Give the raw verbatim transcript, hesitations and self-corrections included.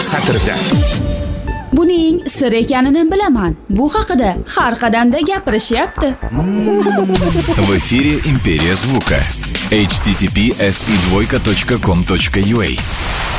satrda. Buning sir ekanini bilaman. Bu haqida har qadamda gapirishyapti. В эфире Империя звука. эйч ти ти пи эс и двойка точка ком точка ю а